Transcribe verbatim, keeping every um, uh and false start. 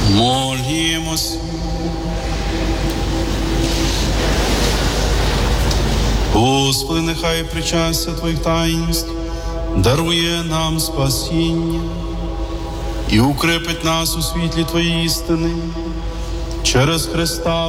Молімось. Господи, нехай причастя Твоїх таїнств дарує нам спасіння і укрепить нас у світлі Твоєї істини через Христа